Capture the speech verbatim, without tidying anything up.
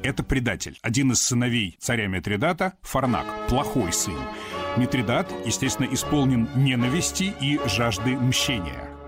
это предатель. Один из сыновей царя Митридата — Фарнак, плохой сын. Митридат, естественно, исполнен ненависти и жажды мщения.